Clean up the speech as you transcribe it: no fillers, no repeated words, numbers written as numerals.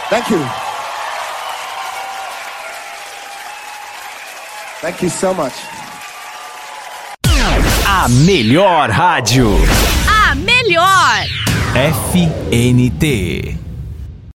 Thank you. Thank you so much. A melhor rádio. A melhor. FNT.